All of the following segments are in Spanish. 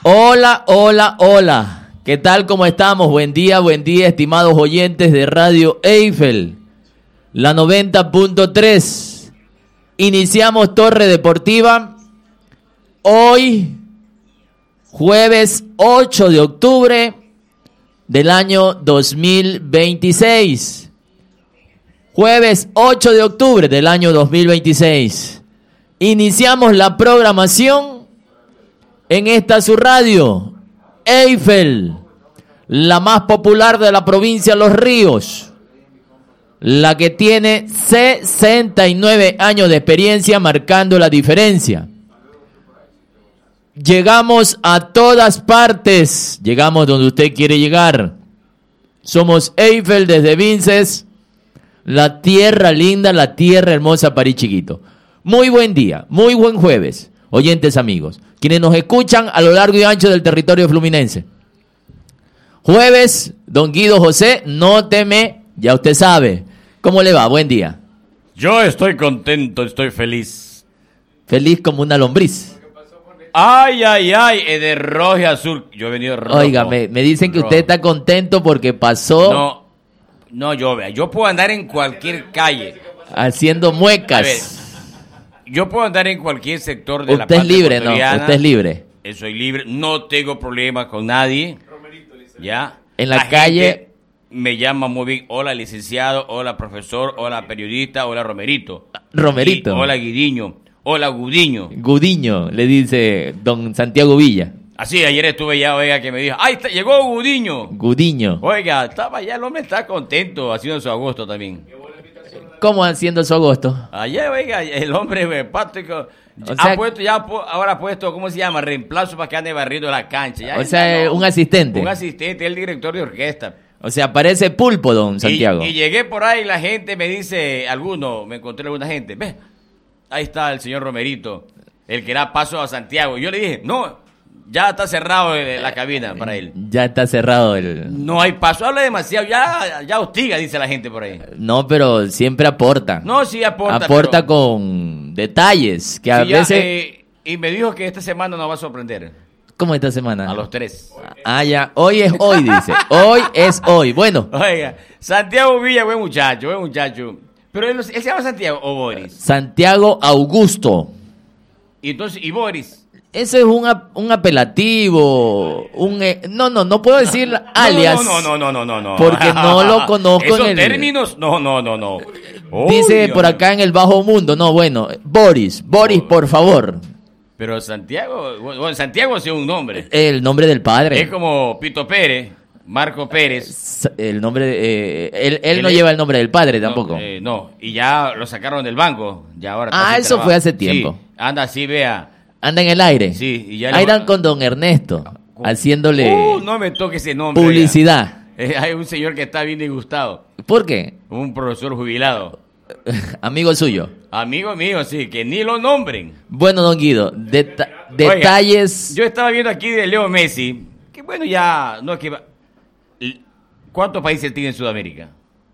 Hola, hola, hola. ¿Qué tal? ¿Cómo estamos? Buen día, estimados oyentes de Radio Eiffel, la 90.3. Iniciamos Torre Deportiva hoy, jueves 8 de octubre del año 2026. Jueves 8 de octubre del año 2026. Iniciamos la programación en esta su radio, Eiffel, la más popular de la provincia de Los Ríos, la que tiene 69 años de experiencia marcando la diferencia. Llegamos a todas partes, llegamos donde usted quiere llegar. Somos Eiffel desde Vinces, la tierra linda, la tierra hermosa, París chiquito. Muy buen día, muy buen jueves, oyentes amigos, quienes nos escuchan a lo largo y ancho del territorio fluminense. Jueves, don Guido José, no teme, ya usted sabe. ¿Cómo le va? Buen día. Yo estoy contento, estoy feliz. Feliz como una lombriz. Ay, de rojo y azul. Yo he venido rojo. Oiga, me dicen que usted está contento porque pasó... No, yo puedo andar en cualquier calle. Haciendo muecas. A ver, yo puedo andar en cualquier sector de la parte ecuatoriana. Usted es libre. Soy libre, no tengo problemas con nadie. ¿Ya? En la calle... Me llama muy bien, hola licenciado, hola profesor, hola periodista, hola Romerito. Hola Guidiño, hola Gudiño. Gudiño, le dice don Santiago Villa. Así, ayer estuve ya, oiga, que me dijo, ¡ay, llegó Gudiño! Gudiño. Oiga, estaba ya, el hombre está contento, haciendo su agosto también. ¿Cómo haciendo su agosto? Ayer, oiga, el hombre Patrick... ahora ha puesto, ¿cómo se llama? Reemplazo para que ande barriendo la cancha. Ya, o sea, un asistente. Un asistente, el director de orquesta. O sea, parece pulpo, don Santiago. Y llegué por ahí, la gente me dice, me encontré alguna gente, ve, ahí está el señor Romerito, el que da paso a Santiago. Yo le dije, no, ya está cerrado la cabina para él. Ya está cerrado No hay paso, habla demasiado, ya hostiga, dice la gente por ahí. No, pero siempre aporta. No, sí aporta. Aporta con detalles, que a veces... y me dijo que esta semana nos va a sorprender. ¿Cómo esta semana? A los 3. Ya. Hoy es hoy, dice. Hoy es hoy. Bueno. Oiga, Santiago Villa, buen muchacho. Pero él se llama Santiago o Boris. Santiago Augusto. Y entonces, ¿y Boris? Ese es un apelativo. No puedo decir alias. No. Porque no lo conozco. Esos términos, no. Dice por acá en el bajo mundo. No, bueno, Boris, por favor. Pero Santiago, Santiago es un nombre. El nombre del padre. Es como Pito Pérez, Marco Pérez. El nombre de, él no lleva el nombre del padre tampoco. No, y ya lo sacaron del banco. Ya ahora eso fue hace tiempo. Sí, anda así, vea. Anda en el aire. Sí, y ya andan con don Ernesto, haciéndole no me toque ese nombre. Publicidad. Hay un señor que está bien disgustado. ¿Por qué? Un profesor jubilado. Amigo suyo. Amigo mío, sí, que ni lo nombren. Bueno, don Guido, detalles. Oiga, yo estaba viendo aquí de Leo Messi, que bueno, ya, no es que... ¿Cuántos países tiene en Sudamérica?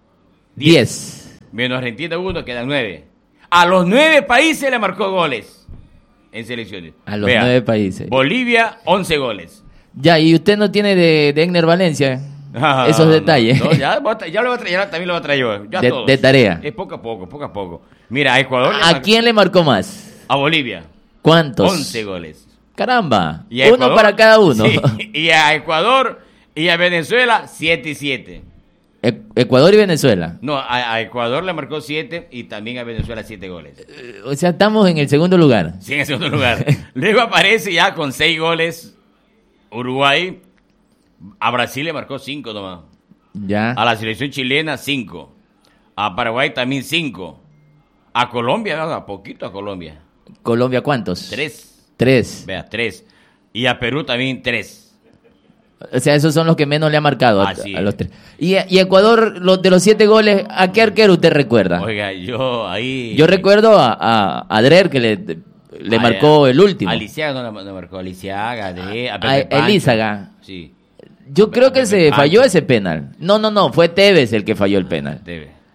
10. Menos Argentina 1, quedan 9. A los 9 países le marcó goles en selecciones. A los 9 países. Bolivia, 11 goles. Ya, ¿y usted no tiene de Egner Valencia esos detalles? No, ya lo voy a traer, también lo voy a traer yo. De tarea. Es poco a poco. Mira, a Ecuador... ¿A quién le marcó más? A Bolivia. ¿Cuántos? 11 goles. Caramba, Ecuador, uno para cada uno. Sí, y a Ecuador y a Venezuela, 7 y 7. ¿Ecuador y Venezuela? No, a Ecuador le marcó 7 y también a Venezuela 7 goles. O sea, estamos en el segundo lugar. Sí, en el segundo lugar. Luego aparece ya con 6 goles Uruguay. A Brasil le marcó 5 nomás. Ya. A la selección chilena, 5. A Paraguay también 5. A Colombia, a poquito a Colombia. ¿Colombia cuántos? 3. Vea, 3. Y a Perú también 3. O sea, esos son los que menos le ha marcado a los 3. Y Ecuador, de los 7 goles, ¿a qué arquero usted recuerda? Oiga, yo recuerdo a Adrer, que le marcó el último. A Lisiaga no marcó. A Lisiaga, a Elízaga. Sí. Yo creo que se falló ese penal. No, fue Tevez el que falló el penal. Tevez.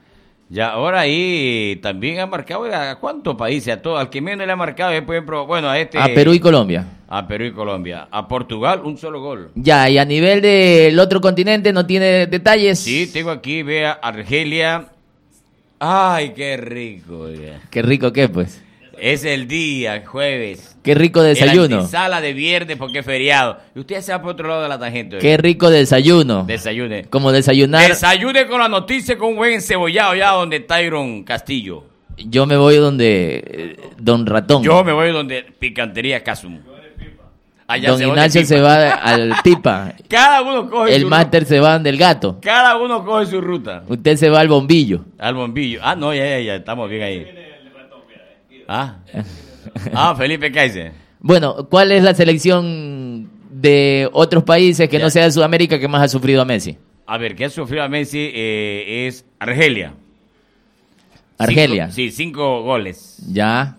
Ya, ahora ahí también ha marcado a cuántos países, a todo, al que menos le ha marcado, por ejemplo, bueno, a este... A Perú y Colombia. A Perú y Colombia. A Portugal, un solo gol. Ya, y a nivel del otro continente no tiene detalles. Sí, tengo aquí, vea, Argelia. Ay, qué rico. Oiga. Qué rico que pues. Es el día, jueves. Qué rico desayuno. La sala de viernes porque es feriado. Y usted se va por otro lado de la tangente. Qué rico desayuno. Desayune. Como desayunar. Desayune con la noticia con un buen encebollado ya donde Tyron Castillo. Yo me voy donde Don Ratón. Yo me voy donde Picantería Casum. Allá Don Ignacio se va al Pipa. Cada uno coge El máster se va donde el gato. Cada uno coge su ruta. Usted se va al bombillo. Al bombillo. Ah, no, ya, estamos bien ahí. Felipe Kaiser. Bueno, ¿cuál es la selección de otros países que no sea de Sudamérica que más ha sufrido a Messi? A ver, ¿qué ha sufrido a Messi? Es Argelia. Argelia. 5 goles. Ya.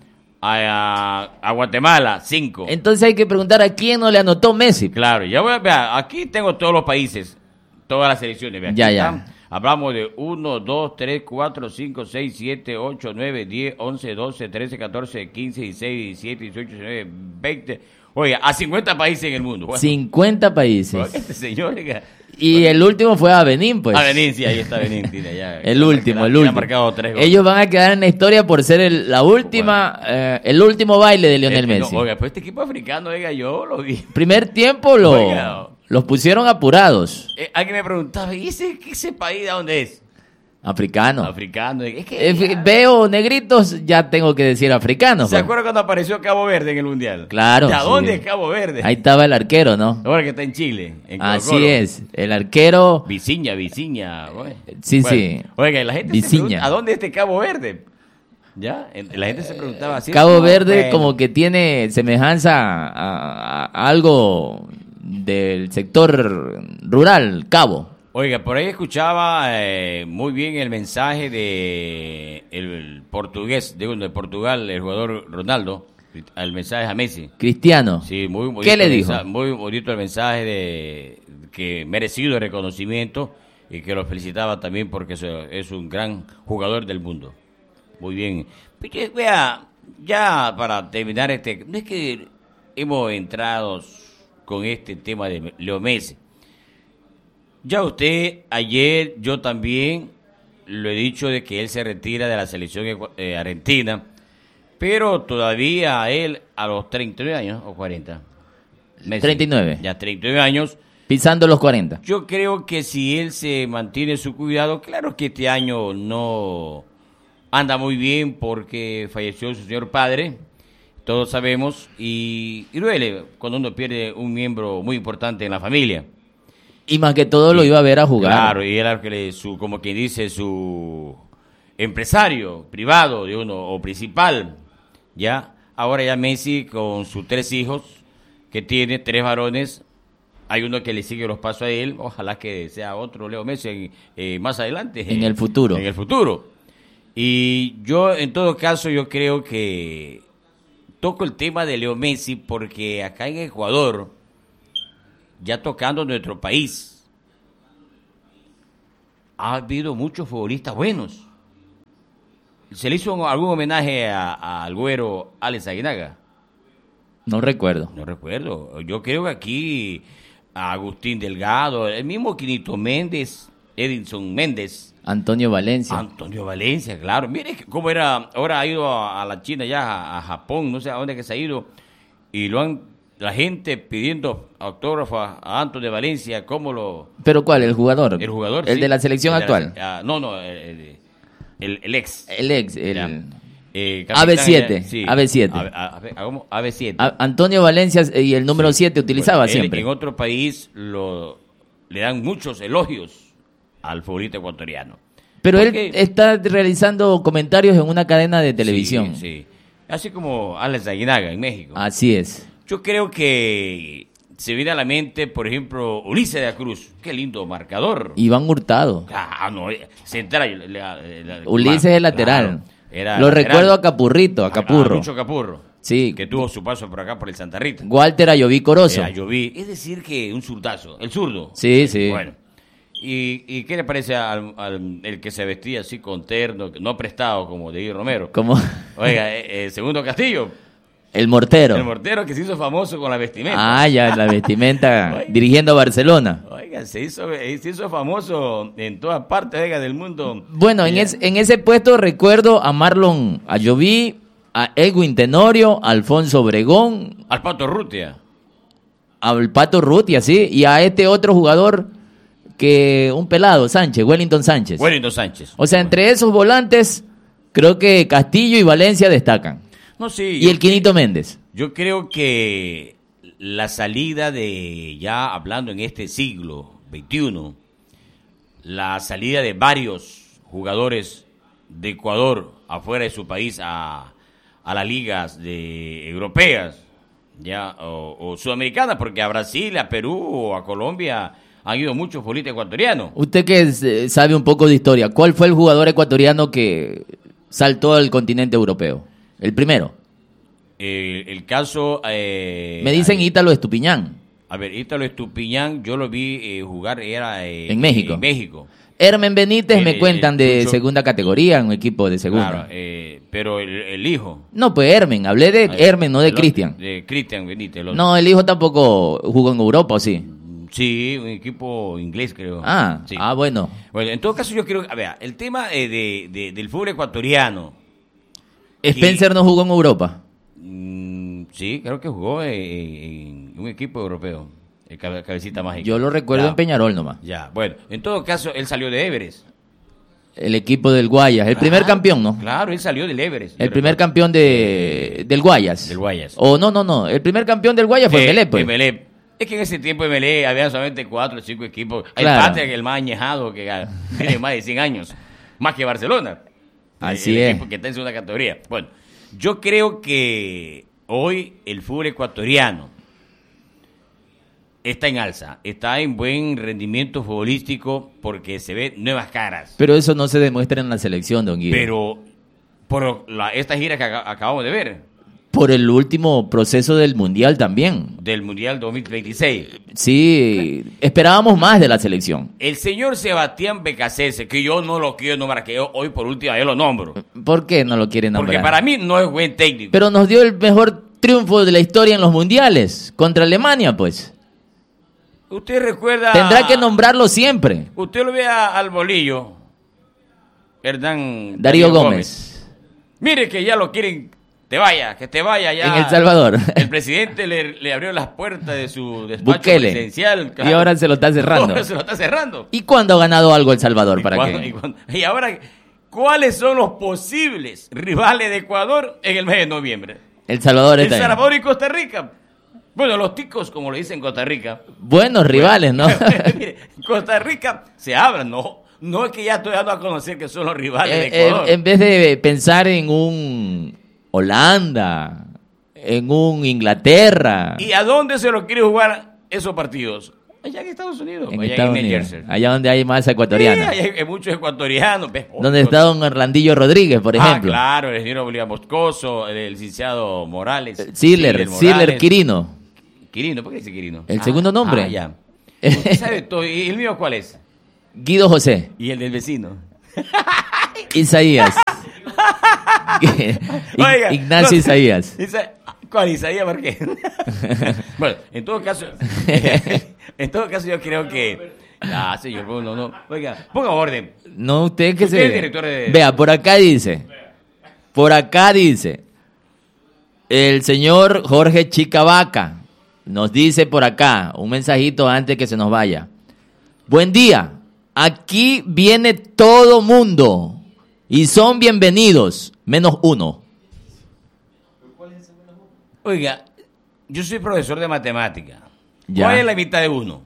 A Guatemala, 5. Entonces hay que preguntar a quién no le anotó Messi. Claro, ya voy a ver, aquí tengo todos los países, todas las selecciones. Vea, Ya. Están, hablamos de 1, 2, 3, 4, 5, 6, 7, 8, 9, 10, 11, 12, 13, 14, 15, 16, 17, 18, 19, 20. Oiga, a 50 países en el mundo. Bueno, 50 países. este señor, oiga. Y el último fue a Benín, pues. A Benín, sí, ahí está Benín. Ya, el último. Ha marcado 3 goles. Ellos van a quedar en la historia por ser el último baile de Lionel Messi. No, oiga, pues este equipo africano, oiga, yo lo vi. Primer tiempo los pusieron apurados. Alguien me preguntaba, ¿y ese país de dónde es? Africano. Africano. Es que, veo negritos, ya tengo que decir africanos. ¿Se acuerda cuando apareció Cabo Verde en el Mundial? Claro. ¿De dónde es Cabo Verde? Ahí estaba el arquero, ¿no? Ahora que está en Chile. En Así es. El arquero. Viciña. Sí, bueno, sí. Oiga, la gente Viciña. se pregunta, ¿a dónde es este Cabo Verde? ¿Ya? La gente se preguntaba así. Cabo Verde como que tiene semejanza a algo del sector rural, Cabo. Oiga, por ahí escuchaba muy bien el mensaje de el portugués, de Portugal, el jugador Ronaldo, el mensaje a Messi. Cristiano. Sí, muy bonito. ¿Qué le dijo? Muy bonito el mensaje de que merecido el reconocimiento y que lo felicitaba también porque es un gran jugador del mundo. Muy bien. Vea, ya para terminar no es que hemos entrado con este tema de Leo Messi. Ya usted, ayer, yo también, lo he dicho de que él se retira de la selección argentina, pero todavía él, a los 39 años, o 40. Messi, 39. Ya 39 años. Pisando los 40. Yo creo que si él se mantiene su cuidado, claro que este año no anda muy bien porque falleció su señor padre, todos sabemos, y duele cuando uno pierde un miembro muy importante en la familia. Y más que todo lo iba a ver a jugar. Claro, y era como quien dice, su empresario privado de uno, o principal, ¿ya? Ahora ya Messi con sus 3 hijos, que tiene 3 varones, hay uno que le sigue los pasos a él, ojalá que sea otro Leo Messi más adelante. En el futuro. En el futuro. Y yo, en todo caso, yo creo que toco el tema de Leo Messi porque acá en Ecuador, ya tocando nuestro país, ha habido muchos futbolistas buenos. ¿Se le hizo algún homenaje al güero Alex Aguinaga? No recuerdo. No recuerdo. Yo creo que aquí a Agustín Delgado, el mismo Quinito Méndez, Edinson Méndez. Antonio Valencia, claro. Mire cómo era, ahora ha ido a la China ya, a Japón, no sé a dónde que se ha ido, y la gente pidiendo autógrafo a Antonio Valencia, ¿cómo lo...? ¿Pero cuál? ¿El jugador? El jugador, ¿El sí. de la selección actual? El ex. El ex, AB7. Sí. AB7. AB7. Antonio Valencia y el número 7 utilizaba bueno, siempre. En otro país le dan muchos elogios al futbolista ecuatoriano. Pero él está realizando comentarios en una cadena de televisión. Sí. Así como Alex Aguinaga en México. Así es. Yo creo que se viene a la mente, por ejemplo, Ulises de la Cruz. Qué lindo marcador. Iván Hurtado. Central. Ulises es lateral. Claro, lo recuerdo a Capurrito, a Capurro. Mucho Capurro. Sí. Que tuvo su paso por acá, por el Santa Rita. Walter Ayoví Corozo. Es decir, que un zurdazo. El zurdo. Sí. Bueno. ¿Y qué le parece al el que se vestía así con terno, no prestado como de Romero? Como Oiga, Segundo Castillo, el mortero. el mortero que se hizo famoso con la vestimenta. Ah, ya, la vestimenta dirigiendo a Barcelona. Oiga, se hizo famoso en todas partes, oiga, del mundo. Bueno, en ese puesto recuerdo a Marlon Ayoví, a Edwin Tenorio, a Alfonso Obregón, Al Pato Rutia. al Pato Rutia, sí, y a este otro jugador que un pelado, Sánchez, Wellington Sánchez. Wellington Sánchez. O sea, entre esos volantes, creo que Castillo y Valencia destacan. No, sí. Y el Quinito Méndez. Yo creo que la salida de, ya hablando en este siglo XXI, la salida de varios jugadores de Ecuador afuera de su país a las ligas europeas ya o sudamericanas, porque a Brasil, a Perú o a Colombia han ido muchos futbolistas ecuatorianos. Usted que sabe un poco de historia, ¿cuál fue el jugador ecuatoriano que saltó al continente europeo? El primero. El caso... Me dicen Ítalo Estupiñán. A ver, Ítalo Estupiñán, yo lo vi jugar, era en México. En México. Hermen Benítez me cuentan de Chucho, segunda categoría, un equipo de segunda. Claro, pero el hijo. No, pues Hermen, hablé de Hermen, no de Cristian. De Cristian Benítez. No, el hijo tampoco jugó en Europa, ¿o sí? Sí, un equipo inglés, creo. Sí. Bueno. Bueno, en todo caso yo creo, a ver, el tema del fútbol ecuatoriano. Spencer no jugó en Europa. Sí, creo que jugó en un equipo europeo. El cabecita mágica. Yo lo recuerdo en Peñarol nomás. Ya, bueno, en todo caso, él salió de Everest. El equipo del Guayas, el primer campeón, ¿no? Claro, él salió del Everest. El primer campeón del Guayas. Del Guayas. No, el primer campeón del Guayas fue Melé, pues. Melé. Es que en ese tiempo de Melé había solamente 4 o 5 equipos. Claro. El Patria, el más añejado, que tiene más de 100 años. Más que Barcelona. Así el es. equipo que está en segunda categoría. Bueno, yo creo que hoy el fútbol ecuatoriano está en alza, está en buen rendimiento futbolístico porque se ve nuevas caras. Pero eso no se demuestra en la selección, don Guido. Pero por esta gira que acabamos de ver, por el último proceso del Mundial también. del Mundial 2026. Sí, esperábamos más de la selección. El señor Sebastián Becasese, que yo no lo quiero nombrar, que yo hoy por última vez lo nombro. ¿Por qué no lo quieren nombrar? Porque para mí no es buen técnico. Pero nos dio el mejor triunfo de la historia en los mundiales, contra Alemania, pues. Usted recuerda... Tendrá que nombrarlo siempre. Usted lo ve al bolillo, Hernán Darío Gómez. Mire que ya lo quieren, que te vaya ya. En El Salvador. El presidente le abrió las puertas de su despacho Bukele. presidencial. Y ahora se lo está cerrando. Ahora se lo está cerrando. ¿Y cuándo ha ganado algo El Salvador? Y ahora, ¿cuáles son los posibles rivales de Ecuador en el mes de noviembre? El Salvador El está bien. Salvador y Costa Rica. Bueno, los ticos, como lo dicen en Costa Rica. Buenos rivales, ¿no? Mire, Costa Rica se habla, no es que ya estoy dando a conocer que son los rivales de Ecuador. En vez de pensar en un Holanda, en un Inglaterra. ¿Y a dónde se lo quiere jugar esos partidos? Allá en Estados Unidos. En allá Estados en New Unidos. Jersey. Allá donde hay más ecuatorianos. Sí, hay muchos ecuatorianos. Donde está don Orlandillo Rodríguez, por ejemplo. Claro, el señor Bolívar Moscoso, el licenciado Morales. Siller Quirino. Quirino, ¿por qué dice Quirino? El segundo nombre. Ya. Usted sabe todo. ¿Y el mío cuál es? Guido José. Y el del vecino. Isaías. Oiga, Ignacio Isaías. ¿Cuál Isaías Marqués? Bueno, en todo caso yo creo que... señor, no. Oiga, ponga orden. No, usted que Usted se... es director de... Vea, por acá dice... El señor Jorge Chicavaca nos dice por acá, un mensajito antes que se nos vaya. Buen día, aquí viene todo mundo y son bienvenidos, menos uno. Oiga, yo soy profesor de matemática. Ya. ¿Cuál es la mitad de uno?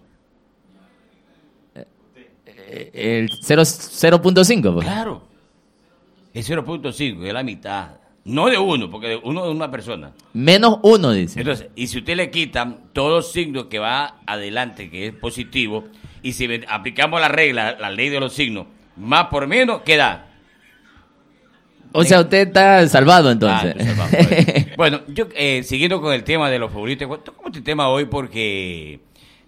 El 0.5. Pues. Claro. El 0.5 es la mitad. No de uno, porque de uno es una persona. Menos uno, dice. Entonces, y si usted le quita todo signo que va adelante, que es positivo, y si aplicamos la regla, la ley de los signos, más por menos, ¿qué da? O sea, usted está salvado entonces. Estoy salvado. Bueno, yo siguiendo con el tema de los favoritos, toco este tema hoy porque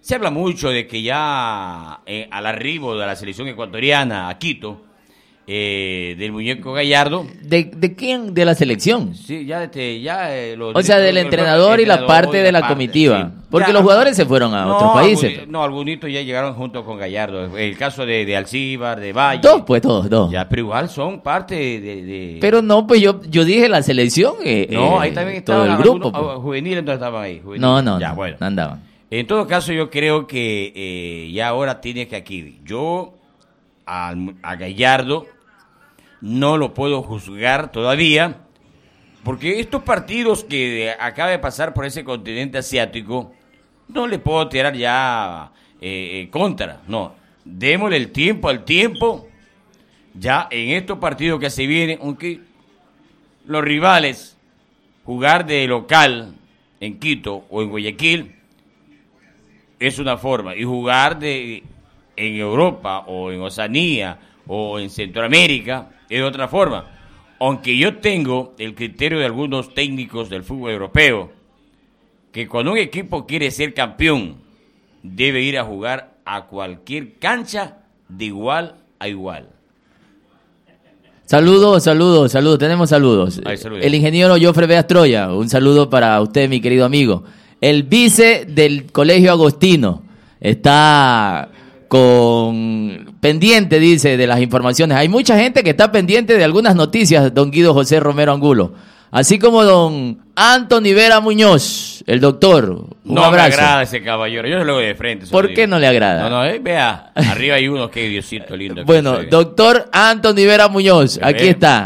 Se habla mucho de que ya al arribo de la selección ecuatoriana a Quito, del muñeco Gallardo. ¿De quién? ¿De la selección? Sí, ya, O sea, del entrenador y la parte de la comitiva. Sí. Porque ya, los jugadores se fueron a otros países. Algunos ya llegaron junto con Gallardo. El caso de Alcíbar, de Valle. Dos. Ya, pero igual son parte de... Pero no, pues yo dije la selección. No, ahí también estaba todo el grupo. Juveniles entonces estaban ahí. No. Ya, bueno. No andaban. En todo caso, yo creo que ya ahora tiene que aquí... Yo a Gallardo no lo puedo juzgar todavía, porque estos partidos que acaba de pasar por ese continente asiático, no le puedo tirar ya contra. No, démosle el tiempo al tiempo. Ya en estos partidos que se vienen, aunque los rivales, jugar de local en Quito o en Guayaquil es una forma, y jugar en Europa o en Oceanía o en Centroamérica es de otra forma. Aunque yo tengo el criterio de algunos técnicos del fútbol europeo, que cuando un equipo quiere ser campeón, debe ir a jugar a cualquier cancha de igual a igual. Saludos, tenemos saludos. El ingeniero Jofre Beas Troya, un saludo para usted, mi querido amigo. El vice del Colegio Agostino está pendiente, dice, de las informaciones. Hay mucha gente que está pendiente de algunas noticias, don Guido José Romero Angulo. Así como don Anthony Vera Muñoz, el doctor. Un abrazo. Me agrada ese caballero, yo se lo veo de frente. ¿Por qué no le agrada? No, vea, arriba hay uno, qué Diosito lindo. Bueno, doctor Anthony Vera Muñoz, aquí está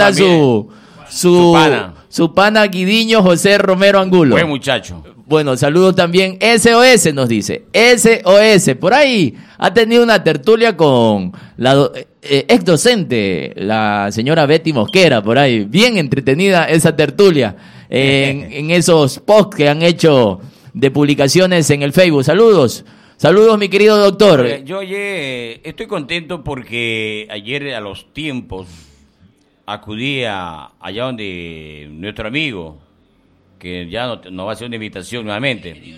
su pana Guidiño José Romero Angulo. Buen muchacho. Bueno, saludos también. SOS nos dice. SOS. Por ahí ha tenido una tertulia con la ex docente, la señora Betty Mosquera, por ahí. Bien entretenida esa tertulia en esos posts que han hecho de publicaciones en el Facebook. Saludos, mi querido doctor. Yo estoy contento porque ayer a los tiempos acudí allá donde nuestro amigo, que ya no va a ser una invitación nuevamente,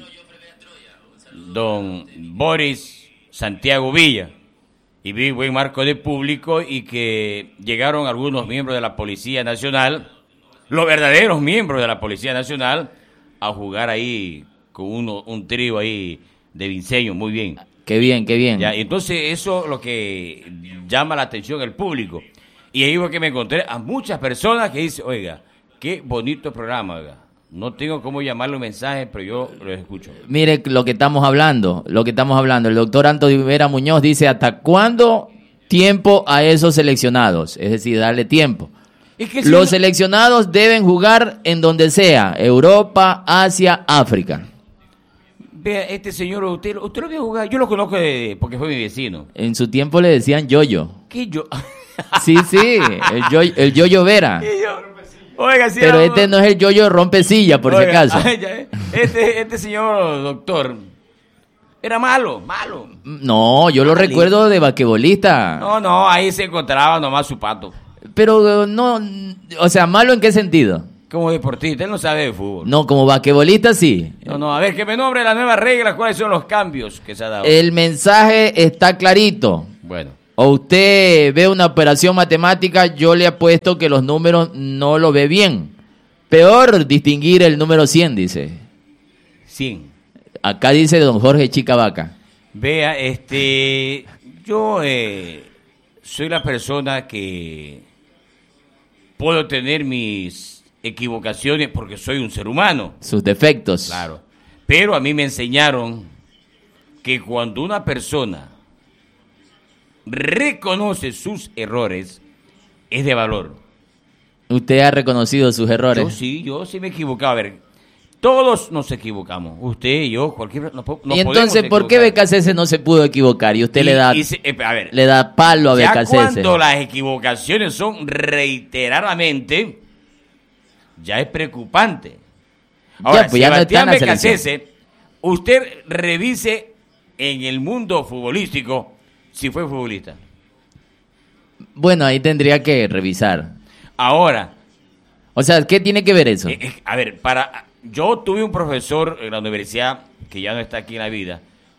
don Boris Santiago Villa, y vi buen marco de público y que llegaron algunos miembros de la Policía Nacional, los verdaderos miembros de la Policía Nacional, a jugar ahí con un trío ahí de vinceño, muy bien. Qué bien. Ya, entonces eso es lo que llama la atención del público. Y ahí fue que me encontré a muchas personas que dicen, oiga, qué bonito programa, oiga. No tengo cómo llamarle un mensaje, pero yo lo escucho. Mire lo que estamos hablando. El doctor Antonio Vera Muñoz dice, ¿hasta cuándo tiempo a esos seleccionados? Es decir, darle tiempo. Los seleccionados deben jugar en donde sea, Europa, Asia, África. Vea, este señor, usted lo vio jugar, yo lo conozco porque fue mi vecino. En su tiempo le decían Yoyo. ¿Qué yo? Sí, el Yoyo Vera. Oiga, sí, pero este no es el Yoyo rompecilla, por si acaso. Este señor doctor era malo. No, yo lo recuerdo de basquetbolista. No, ahí se encontraba nomás su pato. Pero no, o sea, ¿malo en qué sentido? Como deportista, él no sabe de fútbol. No, como basquetbolista sí. No, a ver, que me nombre las nuevas reglas, cuáles son los cambios que se ha dado. El mensaje está clarito. Bueno. O usted ve una operación matemática, yo le apuesto que los números no lo ve bien. Peor distinguir el número 100, dice. 100. Acá dice don Jorge Chicavaca. Vea, yo soy la persona que puedo tener mis equivocaciones porque soy un ser humano. Sus defectos. Claro. Pero a mí me enseñaron que cuando una persona reconoce sus errores, es de valor. ¿Usted ha reconocido sus errores? Yo sí me he equivocado. A ver, todos nos equivocamos. Usted, yo, cualquiera. Y entonces, ¿por qué BKCS no se pudo equivocar? Y usted le da palo a BKCS. Cuando las equivocaciones son reiteradamente, ya es preocupante. Ahora, pues Sebastián BKCS, usted revise en el mundo futbolístico si fue futbolista. Bueno, ahí tendría que revisar. Ahora. O sea, ¿qué tiene que ver eso? A ver, yo tuve un profesor en la universidad, que ya no está aquí en la vida,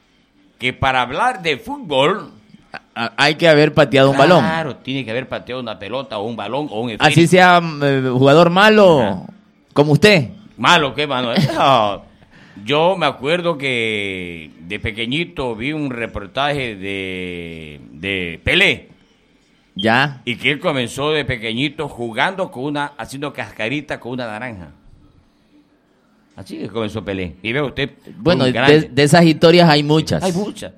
que para hablar de fútbol hay que haber pateado un balón. Claro, tiene que haber pateado una pelota o un balón o un Así sea jugador malo, como usted. Malo, ¿qué mano? No. Yo me acuerdo que de pequeñito vi un reportaje de Pelé. Ya. Y que él comenzó de pequeñito jugando haciendo cascarita con una naranja. Así que comenzó Pelé. Y ve usted. Bueno, de esas historias hay muchas. Hay muchas.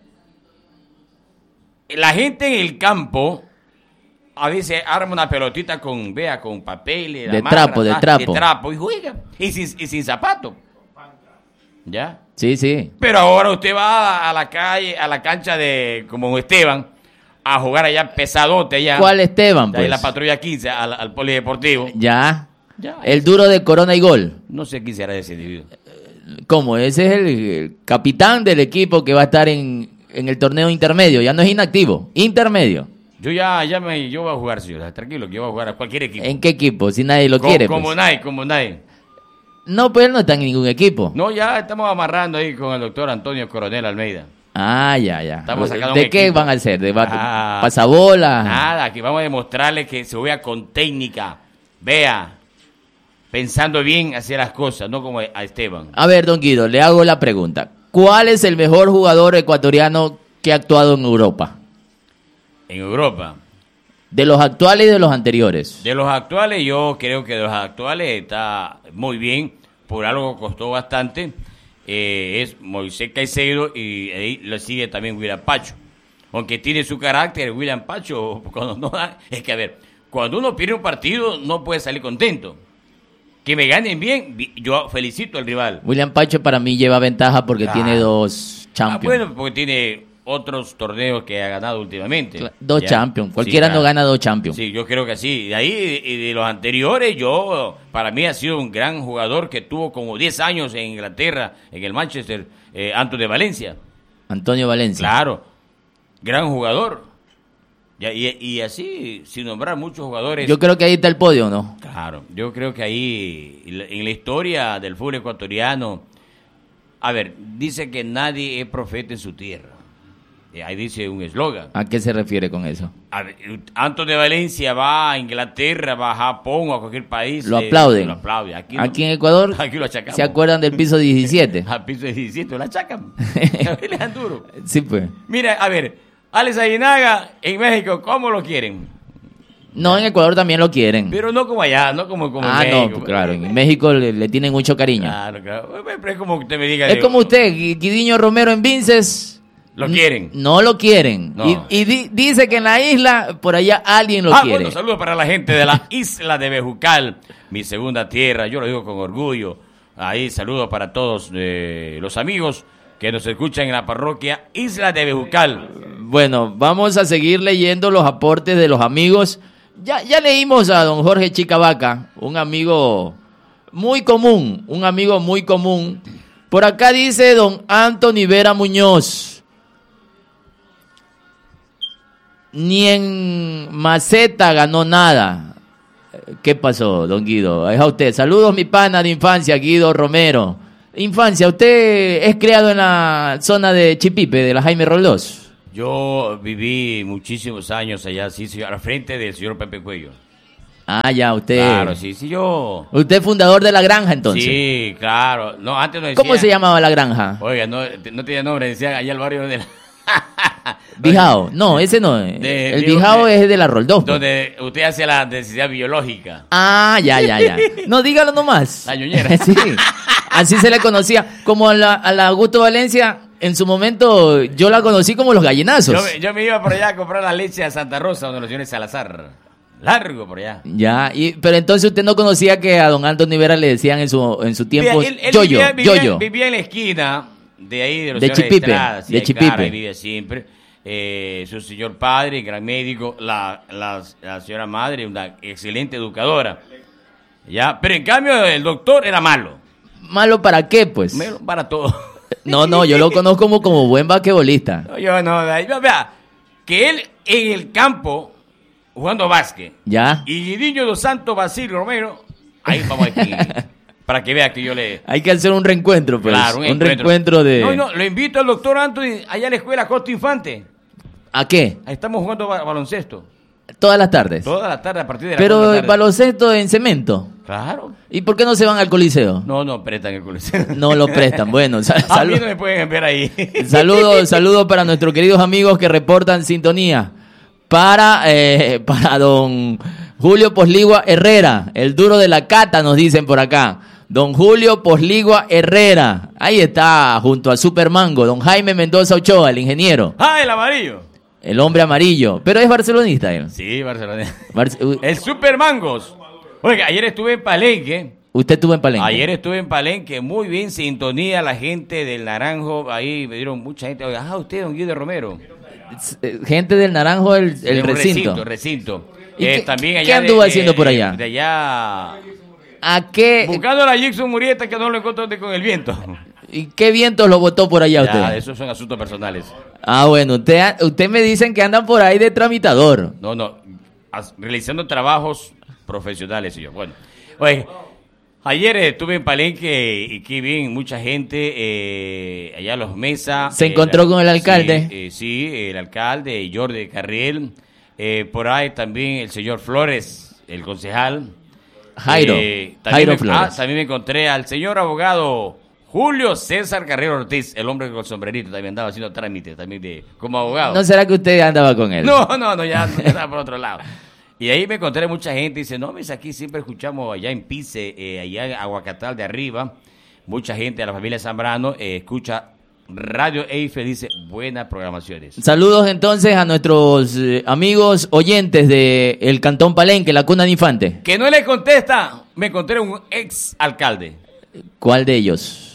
La gente en el campo a veces arma una pelotita con papel. De trapo. De trapo y juega. Y sin zapato. ¿Ya? Sí, sí. Pero ahora usted va a la calle, a la cancha de como Esteban, a jugar allá pesadote allá. ¿Cuál Esteban, pues? Ahí la patrulla 15 al polideportivo. Ya. El duro de Corona y Gol. No sé quién será ese individuo. ¿Cómo? Ese es el capitán del equipo que va a estar en el torneo intermedio. Ya no es inactivo, intermedio. Yo voy a jugar, señor. Tranquilo, que yo voy a jugar a cualquier equipo. ¿En qué equipo? Si nadie lo quiere. Como nadie. No, pues él no está en ningún equipo. No, ya estamos amarrando ahí con el doctor Antonio Coronel Almeida. Ah, ya. Estamos sacando ¿De qué van a hacer? ¿De pasabola? Nada, que vamos a demostrarle que se juega con técnica. Vea, pensando bien hacer las cosas, no como a Esteban. A ver, don Guido, le hago la pregunta. ¿Cuál es el mejor jugador ecuatoriano que ha actuado en Europa? En Europa. De los actuales y de los anteriores. De los actuales, yo creo que de los actuales está muy bien, por algo costó bastante. Es Moisés Caicedo y ahí lo sigue también William Pacho. Aunque tiene su carácter, William Pacho, cuando no da, es que a ver, cuando uno pierde un partido no puede salir contento. Que me ganen bien, yo felicito al rival. William Pacho para mí lleva ventaja porque tiene 2 Champions. Bueno, porque tiene otros torneos que ha ganado últimamente. 2 Champions, cualquiera no gana 2 Champions. Sí, yo creo que sí. De ahí, y de los anteriores, para mí ha sido un gran jugador que tuvo como 10 años en Inglaterra, en el Manchester, Antonio Valencia. Antonio Valencia. Claro, gran jugador. Y así, sin nombrar muchos jugadores. Yo creo que ahí está el podio, ¿no? Claro, yo creo que ahí, en la historia del fútbol ecuatoriano, a ver, dice que nadie es profeta en su tierra. Ahí dice un eslogan. ¿A qué se refiere con eso? Antonio de Valencia va a Inglaterra, va a Japón o a cualquier país. Lo aplauden. Lo aplauden. Aquí en Ecuador aquí lo achacamos. ¿Se acuerdan del piso 17? Al piso 17 lo achacan. Le dan duro. Sí, pues. Mira, a ver, Alex Aguinaga en México, ¿cómo lo quieren? No, en Ecuador también lo quieren. Pero no como allá, no como en México. No, claro, en México le tienen mucho cariño. Claro. Pero es como usted me diga. Es como usted, Guidiño Romero en Vinces. ¿Lo quieren? No lo quieren. No. Y dice que en la isla, por allá alguien lo quiere. Bueno, saludos para la gente de la isla de Bejucal, mi segunda tierra, yo lo digo con orgullo. Ahí saludos para todos los amigos que nos escuchan en la parroquia Isla de Bejucal. Bueno, vamos a seguir leyendo los aportes de los amigos. Ya leímos a don Jorge Chicavaca, un amigo muy común, Por acá dice don Anthony Vera Muñoz. Ni en Maceta ganó nada. ¿Qué pasó, don Guido? Es a usted. Saludos, mi pana de infancia, Guido Romero. Infancia, ¿usted es criado en la zona de Chipipe, de la Jaime Roldós? Yo viví muchísimos años allá, sí, al frente del señor Pepe Cuello. Ah, ya, usted. Claro, sí, yo. ¿Usted es fundador de la granja, entonces? Sí, claro. No, antes no decía. ¿Cómo se llamaba la granja? Oiga, no tenía nombre, decía allá el barrio de la... Bijao, no, ese no. El Bijao es de la Roldós. Donde usted hace la necesidad biológica. Ah, ya. No, dígalo nomás. La ñoñera. Sí, así se le conocía. Como a la Augusto Valencia, en su momento, yo la conocí como los gallinazos. Yo me iba por allá a comprar la leche a Santa Rosa, donde los señores Salazar. Largo por allá. Ya, pero entonces usted no conocía que a don Antonio Vera le decían en su tiempo él Yoyo. Vivía en la esquina de ahí de los de Chipipe, Estrada, sí, de Chipipe. Claro, ahí vive siempre. Su señor padre, gran médico, la señora madre, una excelente educadora. Ya, pero en cambio el doctor era malo. ¿Malo para qué, pues? Malo para todo. No, yo lo conozco como buen basquetbolista. Vea, que él en el campo jugando básquet. Ya. Y Guidiño dos Santos Basilio Romero, ahí vamos aquí. Para que vea que yo le... Hay que hacer un reencuentro, pues. Claro, un reencuentro de... No, lo invito al doctor Anthony allá a la escuela Costa Infante. ¿A qué? Ahí estamos jugando baloncesto. Todas las tardes. Toda la tarde a partir de la Pero tarde. baloncesto en cemento. Claro. ¿Y por qué no se van al Coliseo? No prestan el coliseo. No lo prestan. Bueno, A mí no me pueden ver ahí. Saludos para nuestros queridos amigos que reportan sintonía. Para don Julio Posligua Herrera, el duro de la cata, nos dicen por acá. Don Julio Posligua Herrera. Ahí está, junto a Supermango. Don Jaime Mendoza Ochoa, el ingeniero. ¡Ah, el amarillo! El hombre amarillo. Pero es barcelonista él. Sí, Barcelona. El Supermangos. Oiga, ayer estuve en Palenque. ¿Usted estuvo en Palenque? Ayer estuve en Palenque, muy bien, sintonía, la gente del Naranjo, ahí me dieron mucha gente. Oiga, usted, don Guido Romero. Gente del Naranjo, el recinto. Recinto. ¿Y también allá qué anduvo haciendo por allá? De allá... ¿A qué? Buscando a la Jackson Murieta que no lo encontró con el viento. ¿Y qué vientos lo botó por allá usted? Esos son asuntos personales. Ah, bueno, usted me dicen que andan por ahí de tramitador. No, realizando trabajos profesionales, señor. Bueno, oye, ayer estuve en Palenque y qué bien, mucha gente, allá Los Mesa. ¿Se encontró con el alcalde? Sí, el alcalde, Jordi Carriel. Por ahí también el señor Flores, el concejal. Jairo Flores. También me encontré al señor abogado Julio César Carrero Ortiz, el hombre con el sombrerito, también andaba haciendo trámites también como abogado. ¿No será que usted andaba con él? No, ya estaba por otro lado. Y ahí me encontré mucha gente y dice, no, mis aquí siempre escuchamos allá en Pice, allá en Aguacatal de arriba, mucha gente de la familia Zambrano escucha Radio Eiffel, dice, buenas programaciones. Saludos entonces a nuestros amigos oyentes de el Cantón Palenque, la cuna de Infante. Que no le contesta, me encontré un ex alcalde. ¿Cuál de ellos?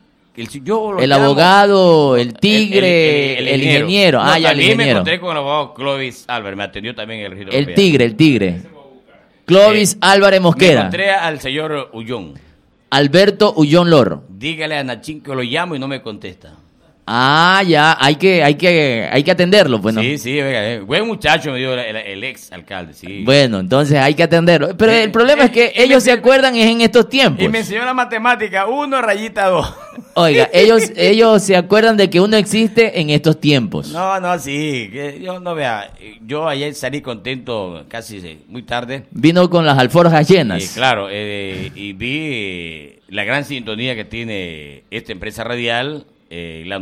El llamo, abogado, el tigre, el ingeniero. No, ya el ingeniero. Me encontré con el abogado Clovis Álvarez, me atendió también el registro. El tigre. Clovis Álvarez Mosquera. Me encontré al señor Ullón. Alberto Ullón Loro. Dígale a Nachín que lo llamo y no me contesta. Ah, ya, hay que atenderlo, pues, ¿no? Sí, venga, buen muchacho, me dio el ex alcalde, sí. Bueno, entonces hay que atenderlo. Pero el problema es que ellos se acuerdan es en estos tiempos. Y me enseñó la matemática, 1/2. Oiga, ellos se acuerdan de que uno existe en estos tiempos. No, sí, que yo no vea, yo ayer salí contento casi muy tarde. Vino con las alforjas llenas. Claro, y vi la gran sintonía que tiene esta empresa radial, la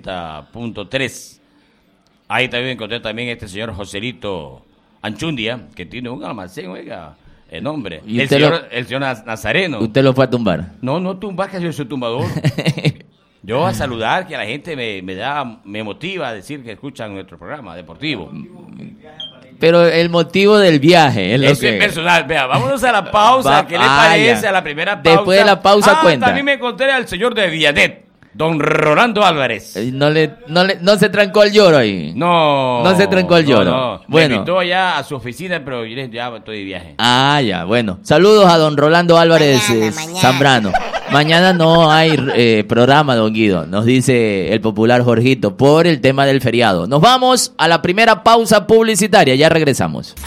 90.3. Ahí también encontré también este señor Joselito Anchundia, que tiene un almacén, oiga, el nombre. El señor Nazareno. ¿Usted lo fue a tumbar? No tumbar, que yo soy tumbador. Yo a saludar, que a la gente me motiva a decir que escuchan nuestro programa deportivo. Pero el motivo del viaje es lo Eso que... es personal. Vea, vámonos a la pausa. ¿Qué le parece a la primera pausa? Después de la pausa cuenta. También me encontré al señor de Villanet, don Rolando Álvarez. No se trancó el lloro ahí. No se trancó el lloro. No. Bueno. Me invitó allá a su oficina, pero yo ya estoy de viaje. Ah, ya, bueno. Saludos a don Rolando Álvarez Mañana. Zambrano. Mañana no hay programa, don Guido, nos dice el popular Jorgito, por el tema del feriado. Nos vamos a la primera pausa publicitaria, ya regresamos.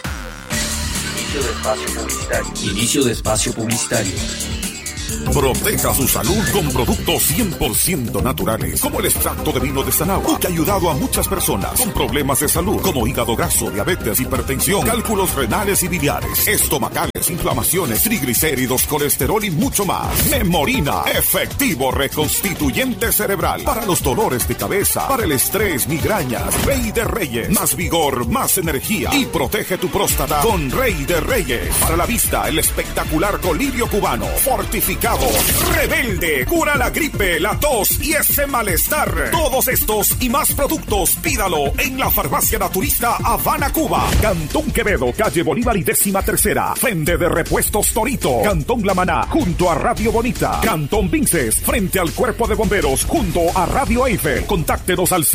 Inicio de espacio publicitario. Proteja su salud con productos 100% naturales, como el extracto de vino de Sanagua, que ha ayudado a muchas personas con problemas de salud, como hígado graso, diabetes, hipertensión, cálculos renales y biliares, estomacales, inflamaciones, triglicéridos, colesterol y mucho más. Memorina, efectivo reconstituyente cerebral, para los dolores de cabeza, para el estrés, migrañas. Rey de Reyes, más vigor, más energía, y protege tu próstata con Rey de Reyes. Para la vista, el espectacular colirio cubano, fortificado. Rebelde, cura la gripe, la tos y ese malestar. Todos estos y más productos pídalo en la Farmacia Naturista Habana, Cuba. Cantón Quevedo, calle Bolívar y 13ª, frente de Repuestos Torito. Cantón La Maná, junto a Radio Bonita. Cantón Vinces, frente al Cuerpo de Bomberos, junto a Radio Eiffel. Contáctenos al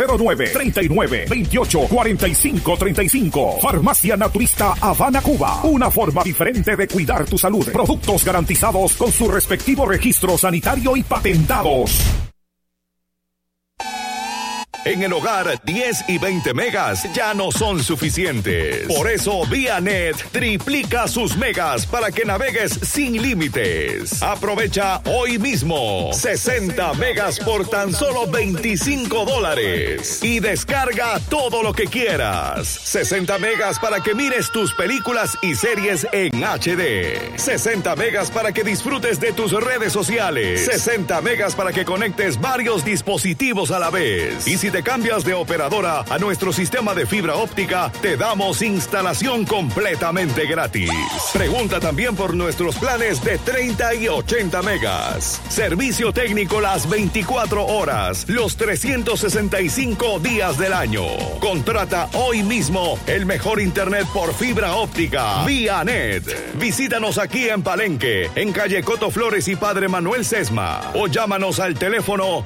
09-39-28-45-35. Farmacia Naturista Habana, Cuba. Una forma diferente de cuidar tu salud. Productos garantizados con su respectivo registro sanitario y patentados. En el hogar, 10 y 20 megas ya no son suficientes. Por eso, ViaNet triplica sus megas para que navegues sin límites. Aprovecha hoy mismo 60 megas por tan solo $25 y descarga todo lo que quieras. 60 megas para que mires tus películas y series en HD. 60 megas para que disfrutes de tus redes sociales. 60 megas para que conectes varios dispositivos a la vez. Y si te cambias de operadora a nuestro sistema de fibra óptica, te damos instalación completamente gratis. Pregunta también por nuestros planes de 30 y 80 megas. Servicio técnico las 24 horas, los 365 días del año. Contrata hoy mismo el mejor internet por fibra óptica, ViaNet. Visítanos aquí en Palenque, en calle Coto Flores y Padre Manuel Sesma, o llámanos al teléfono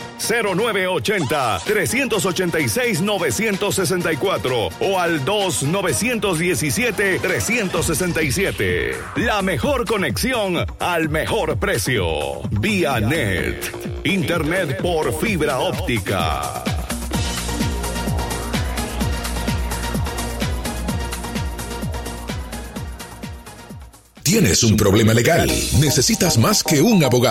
0980-386-964 o al 2-917-367. La mejor conexión al mejor precio. ViaNet. Internet por fibra óptica. ¿Tienes un problema legal? ¿Necesitas más que un abogado?